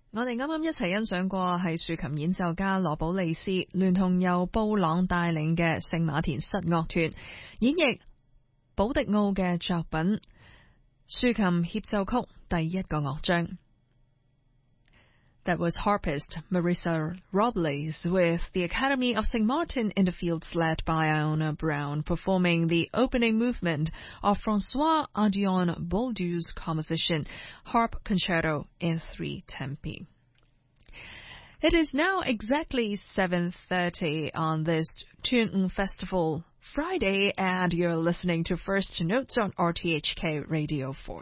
我哋啱啱一齊欣賞過係豎琴演奏家羅寶利斯聯同由布朗帶領嘅聖馬田室樂團演繹保迪奧嘅作品豎琴協奏曲第一個樂章。That was harpist Marissa Robles with the Academy of St. Martin in the Fields led by Iona Brown performing the opening movement of François Adion Bouldu's composition Harp Concerto in 3 tempi. It is now exactly 7:30 on this Tuen Festival Friday, and you're listening to First Notes on RTHK Radio 4.